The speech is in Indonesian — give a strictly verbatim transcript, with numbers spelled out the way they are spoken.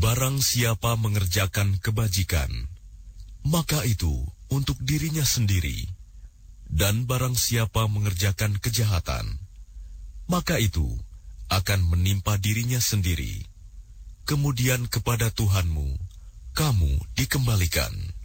Barang siapa mengerjakan kebajikan, maka itu untuk dirinya sendiri. Dan barang siapa mengerjakan kejahatan, maka itu akan menimpa dirinya sendiri. Kemudian kepada Tuhanmu kamu dikembalikan.